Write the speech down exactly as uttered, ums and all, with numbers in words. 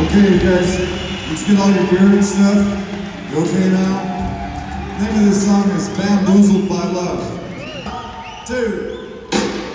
Okay, you guys, let's get all your gear and stuff. You okay now? The name of this song is Bamboozled by Love.